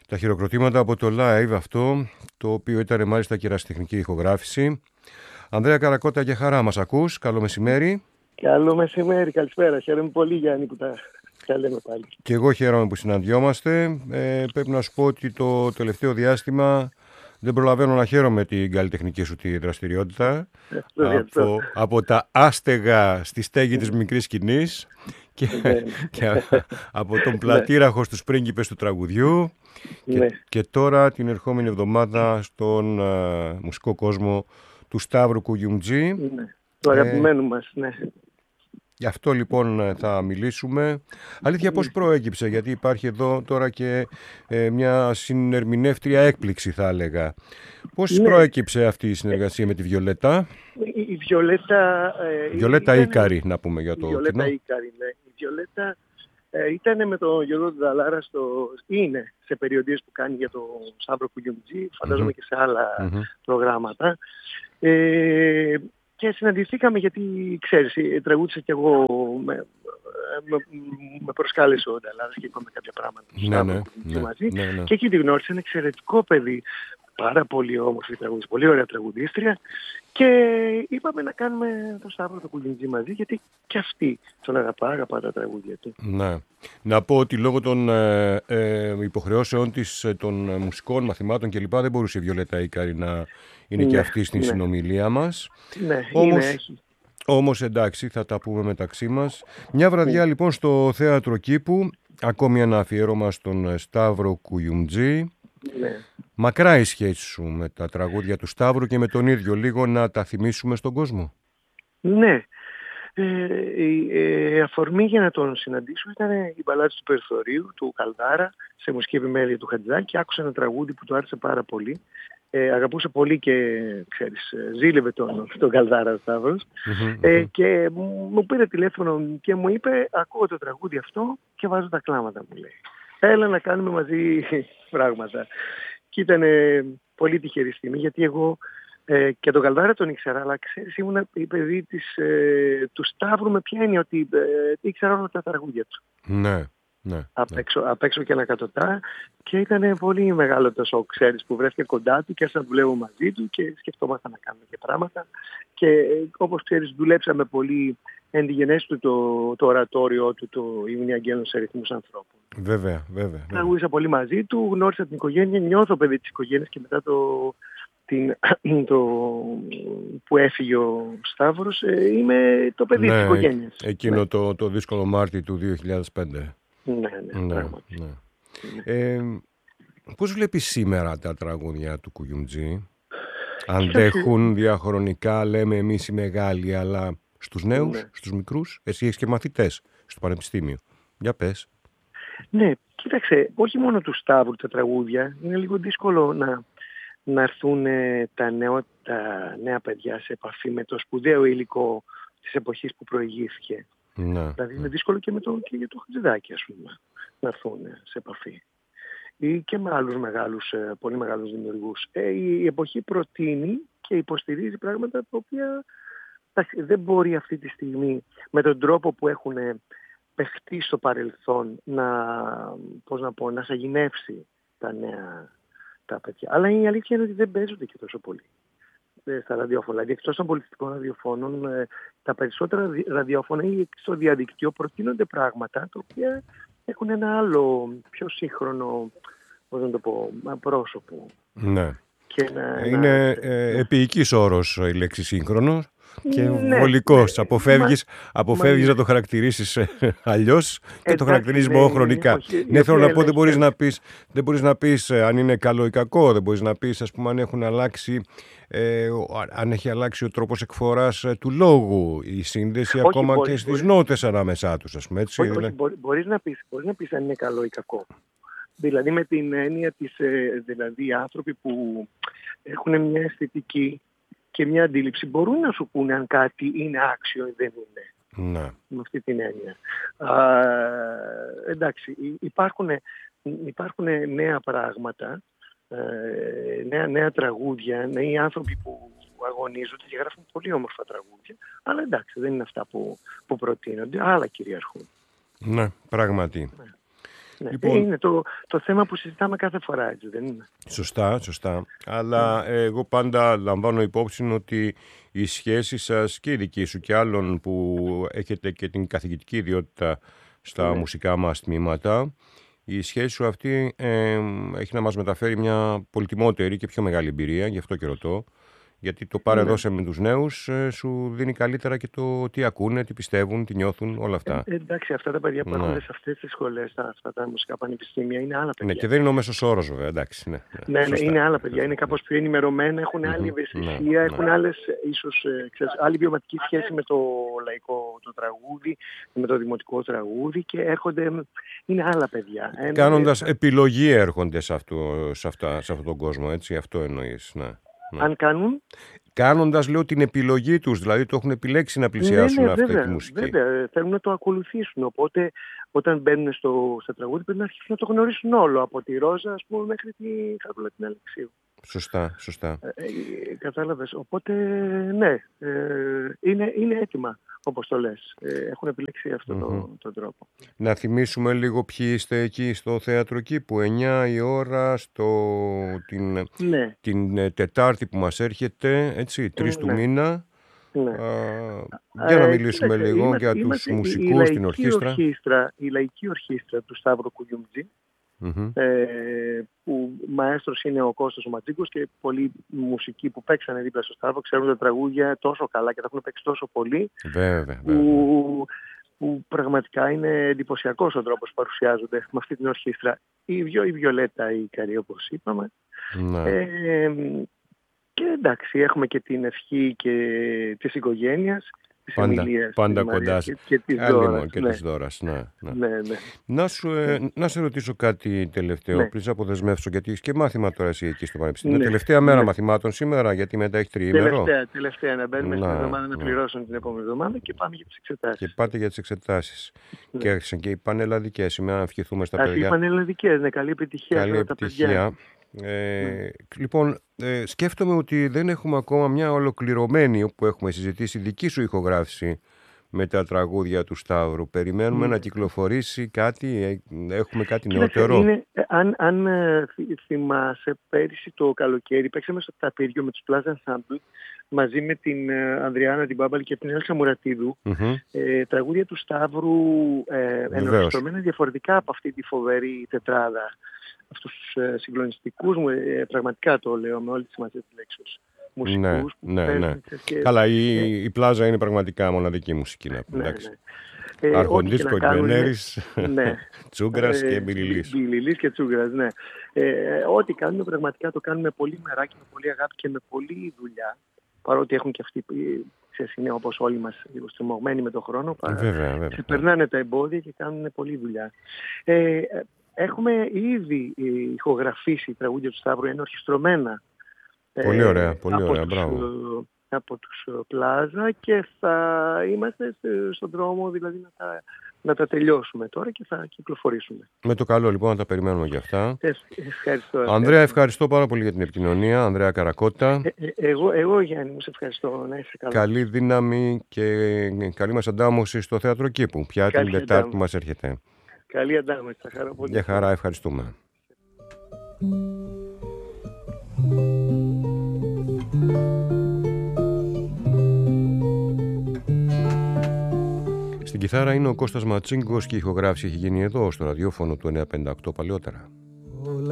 Τα χειροκροτήματα από το live αυτό, το οποίο ήταν μάλιστα και ερασιτεχνική ηχογράφηση. Ανδρέα Καρακώτα και Χαρά, μας ακούς? Καλό μεσημέρι. Καλό μεσημέρι, καλησπέρα. Χαίρομαι πολύ, Γιάννη, που τα λέμε πάλι. Και εγώ χαίρομαι που συναντιόμαστε. Πρέπει να σου πω ότι το τελευταίο διάστημα δεν προλαβαίνω να χαίρομαι την καλλιτεχνική σου τη δραστηριότητα. Από τα άστεγα στη στέγη της μικρής σκηνής και από τον πλατήραχο στους πρίγκιπες του τραγουδιού και τώρα την ερχόμενη εβδομάδα στον μουσικό κόσμο του Σταύρου Κουγιουμτζή. Του αγαπημένου μας, ναι. Γι' αυτό λοιπόν θα μιλήσουμε. Αλήθεια, πώς προέκυψε, γιατί υπάρχει εδώ τώρα και μια συνερμηνεύτρια έκπληξη, θα έλεγα. Πώς προέκυψε αυτή η συνεργασία με τη Βιολέτα? Η Βιολέτα... Βιολέτα Ίκαρη, να πούμε για το κοινό. Βιολέτα Ίκαρη, ναι. Η Βιολέτα ήταν με τον Γιώργο Δαλάρα είναι σε περιοδίες που κάνει για το Σταύρο Κουγιουμτζή, φαντάζομαι και σε άλλα προγράμματα. Και συναντηθήκαμε γιατί, ξέρεις, τραγούδισα κι εγώ, με προσκάλεσε ο Νταλάρας και είπαμε κάποια πράγματα μαζί. Και εκεί τη γνώρισα, είναι εξαιρετικό παιδί, πάρα πολύ όμορφη τραγουδίστρια, πολύ ωραία τραγουδίστρια, και είπαμε να κάνουμε το Σταύρο το Κουγιουμτζή μαζί, γιατί και αυτή τον αγαπά τα τραγούδια του. Ναι. Να πω ότι λόγω των υποχρεώσεων της, των μουσικών μαθημάτων κλπ. Δεν μπορούσε η Βιολέτα Ίκαρη να είναι και αυτή στην συνομιλία μας. Ναι, όμως εντάξει, θα τα πούμε μεταξύ μας. Μια βραδιά λοιπόν στο Θέατρο Κήπου, ακόμη ένα αφιέρωμα στον Σταύρο Κουγιουμτζή. Ναι. Μακρά η σχέση σου με τα τραγούδια του Σταύρου και με τον ίδιο, λίγο να τα θυμίσουμε στον κόσμο. Ναι. Η αφορμή για να τον συναντήσω ήταν η μπαλάds του Περιθωρίου, του Καλδάρα, σε μουσική επιμέλεια του Χατζηδάκη. Άκουσα ένα τραγούδι που του άρεσε πάρα πολύ. Αγαπούσε πολύ και, ξέρεις, ζήλευε τον Καλδάρα ο Σταύρος. Και μου πήρε τηλέφωνο και μου είπε: ακούω το τραγούδι αυτό και βάζω τα κλάματα, μου λέει. Έλα να κάνουμε μαζί πράγματα. Και ήταν πολύ τυχερή στιγμή, γιατί εγώ και τον Καλδάρα τον ήξερα, αλλά ξέρεις, ήμουν η παιδί του Σταύρου, με ποια έννοια, ότι ήξερα όλα τα τραγούδια του. Ναι. Απ' έξω και ανακατοτά, και ήταν πολύ μεγάλο το σοκ, ξέρεις, που βρέθηκε κοντά του και άρχισα να δουλεύω μαζί του και σκεφτόμασταν να κάνουμε και πράγματα. Και όπως ξέρεις, δουλέψαμε πολύ εν τη γενέση του το ορατόριό του, το «Ήμουν αγγέλος σε ρυθμούς ανθρώπων». Βέβαια. Τραγούδισα πολύ μαζί του, γνώρισα την οικογένεια, νιώθω παιδί της οικογένειας, και μετά που έφυγε ο Σταύρος, είμαι το παιδί της οικογένειας. Εκείνο το δύσκολο Μάρτι του 2005. Ναι. Πώς βλέπεις σήμερα τα τραγούδια του Κουγιουμτζή? Αντέχουν διαχρονικά, λέμε εμείς οι μεγάλοι, αλλά στους νέους, στους μικρούς? Εσύ έχεις και μαθητές στο πανεπιστήμιο. Για πες. Ναι, κοίταξε, όχι μόνο του Σταύρου τα τραγούδια. Είναι λίγο δύσκολο να έρθουν τα νέα παιδιά σε επαφή με το σπουδαίο υλικό της εποχής που προηγήθηκε. Ναι. Δηλαδή είναι δύσκολο και για το Χατζηδάκη, ας πούμε, να έρθουν σε επαφή. Ή και με άλλους πολύ μεγάλους δημιουργούς. Η εποχή προτείνει και υποστηρίζει πράγματα τα οποία δεν μπορεί αυτή τη στιγμή, με τον τρόπο που έχουν παιχτεί στο παρελθόν, να σαγηνεύσει τα παιδιά. Αλλά η αλήθεια είναι ότι δεν παίζονται και τόσο πολύ στα ραδιόφωνα. Δηλαδή, εκτός των πολιτιστικών ραδιοφώνων, τα περισσότερα ραδιόφωνα ή στο διαδικτύο προτείνονται πράγματα τα οποία έχουν ένα άλλο, πιο σύγχρονο, πώς να το πω, πρόσωπο. Ναι. Είναι επίοικης όρος η λέξη σύγχρονο και βολικός. Αποφεύγεις να το χαρακτηρίσεις αλλιώς και το χαρακτηρίζεις χρονικά. Ναι, θέλω να πω, δεν μπορείς να πεις αν είναι καλό ή κακό, δεν μπορείς να πεις, ας πούμε, αν έχει αλλάξει ο τρόπος εκφοράς του λόγου, η σύνδεση ακόμα και στις νότες ανάμεσά τους, ας πούμε, έτσι. Όχι, μπορείς να πεις αν είναι καλό ή κακό. Δηλαδή με την έννοια της, δηλαδή άνθρωποι που έχουν μια αισθητική και μια αντίληψη μπορούν να σου πούνε αν κάτι είναι άξιο ή δεν είναι. Ναι. Με αυτή την έννοια. Εντάξει, υπάρχουν νέα πράγματα, νέα τραγούδια, νέοι άνθρωποι που αγωνίζονται και γράφουν πολύ όμορφα τραγούδια, αλλά εντάξει, δεν είναι αυτά που προτείνονται, άλλα κυριαρχούν. Ναι, πράγματι. Ναι. Ναι. Λοιπόν, είναι το θέμα που συζητάμε κάθε φορά, έτσι δεν είναι? Σωστά. Αλλά εγώ πάντα λαμβάνω υπόψη ότι η σχέση σας και η δική σου και άλλων που έχετε και την καθηγητική ιδιότητα στα μουσικά μας τμήματα, η σχέση σου αυτή έχει να μας μεταφέρει μια πολυτιμότερη και πιο μεγάλη εμπειρία, γι' αυτό και ρωτώ. Γιατί το πάρε δώσε με τους νέους σου δίνει καλύτερα και το τι ακούνε, τι πιστεύουν, τι νιώθουν, όλα αυτά. Εντάξει, αυτά τα παιδιά που έρχονται σε αυτές τις σχολές, αυτά τα μουσικά πανεπιστήμια, είναι άλλα παιδιά. Ναι, και δεν είναι ο μέσος όρος βέβαια, εντάξει. Ναι, είναι άλλα παιδιά, είναι κάπως πιο ενημερωμένα, έχουν άλλη ευαισθησία, έχουν άλλες, ίσως, άλλη βιωματική σχέση με το λαϊκό το τραγούδι, με το δημοτικό τραγούδι και έρχονται, είναι άλλα παιδιά. Κάνοντας επιλογή έρχονται σε αυτόν τον κόσμο, έτσι, αυτό εννοείς, ναι. Αν κάνουν. Κάνοντας, λέω, την επιλογή τους, δηλαδή το έχουν επιλέξει να πλησιάσουν αυτή τη μουσική. Βέβαια, θέλουν να το ακολουθήσουν. Οπότε, όταν μπαίνουν στα τραγούδι, πρέπει να αρχίσουν να το γνωρίσουν όλο. Από τη Ρόζα, ας πούμε, μέχρι τη Χαρούλα την Αλεξίου. Σωστά. Κατάλαβες. Οπότε, ναι, είναι έτοιμα, όπως το λες. Έχουν επιλέξει αυτόν τον τρόπο. Να θυμίσουμε λίγο ποιοι είστε εκεί στο Θέατρο Κήπου. 9 η ώρα την Τετάρτη που μας έρχεται, έτσι, 3 του μήνα. Ναι. Για να μιλήσουμε λίγο για τους μουσικούς, την ορχήστρα. Η λαϊκή ορχήστρα του Σταύρου Κουγιουμτζή, που μαέστρος είναι ο Κώστας ο Ματζίκος και πολλοί μουσικοί που παίξανε δίπλα στο Σταύρο ξέρουν τα τραγούδια τόσο καλά και τα έχουν παίξει τόσο πολύ. Βέβαια. Που πραγματικά είναι εντυπωσιακός ο τρόπος που παρουσιάζονται με αυτή την ορχήστρα. Η Βιολέτα η Ικαρή, όπως είπαμε. Και εντάξει, έχουμε και την ευχή και της οικογένειας, της Εμιλίας, πάντα κοντά και της Δώρας. Ναι. Ναι. Να σε ρωτήσω κάτι τελευταίο, πριν αποδεσμεύσω, γιατί έχεις και μάθημα τώρα εσύ εκεί στο Πανεπιστήμιο. Τελευταία μέρα μαθημάτων σήμερα, γιατί μετά έχει τριήμερο. Τελευταία, να μπαίνουμε στην εβδομάδα να πληρώσουν την επόμενη εβδομάδα και πάμε για τις εξετάσεις. Και πάτε για τις εξετάσεις. Και έρχεσαν και οι πανελλαδικές, σήμερα να ευχηθούμε στα παιδιά. Οι πανελλαδικές, ναι, καλή επιτυχία σε τα παιδιά. Λοιπόν, σκέφτομαι ότι δεν έχουμε ακόμα μια ολοκληρωμένη, όπου έχουμε συζητήσει, δική σου ηχογράφηση με τα τραγούδια του Σταύρου. Περιμένουμε να κυκλοφορήσει κάτι, έχουμε κάτι νεότερο. Αν θυμάσαι, πέρυσι το καλοκαίρι παίξαμε στο Ταπίριο με τους Plaza Ensemble μαζί με την Ανδριάννα την Μπάμπαλη και την Έλσα Μουρατίδου, τραγούδια του Σταύρου ενορχιστρωμένα διαφορετικά από αυτή τη φοβερή τετράδα. Αυτούς τους συγκλονιστικούς μου, πραγματικά το λέω με όλη τη σημασία της λέξης, μουσικούς. Ναι. Καλά, η Πλάζα είναι πραγματικά μοναδική μουσική, να πούμε. Αρχοντίσκο, Κιμενέρης, Τσούγκρας και Μπιλιλής. Μπιλιλής και Τσούγκρας, ναι. Ό,τι κάνουμε πραγματικά το κάνουμε με πολύ μεράκι, με πολύ αγάπη και με πολλή δουλειά. Παρότι έχουν και αυτοί, είναι όπως όλοι μας, λίγο στριμωγμένοι με τον χρόνο. Ξεπερνάνε τα εμπόδια και κάνουν πολλή δουλειά. Έχουμε ήδη ηχογραφήσει τραγούδια του Σταύρου, είναι ορχιστρωμένα. Πολύ ωραία, μπράβο. Από τους Πλάζα και θα είμαστε στον δρόμο δηλαδή να τα τελειώσουμε τώρα και θα κυκλοφορήσουμε. Με το καλό λοιπόν να τα περιμένουμε για αυτά. Ευχαριστώ. Ανδρέα, ευχαριστώ πάρα πολύ για την επικοινωνία. Ανδρέα Καρακότα. Εγώ Γιάννη μου, σε ευχαριστώ. Να είσαι καλά. Καλή δύναμη και καλή μας αντάμωση στο Θέατρο Κήπου. Πια την Τετάρτη που μας έρχεται. Καλή αντάμωση, θα χαρώ πολύ. Για χαρά, ευχαριστούμε. Στην κιθάρα είναι ο Κώστας Ματσίγκος και η ηχογράφηση έχει γίνει εδώ στο ραδιόφωνο του 958 παλαιότερα.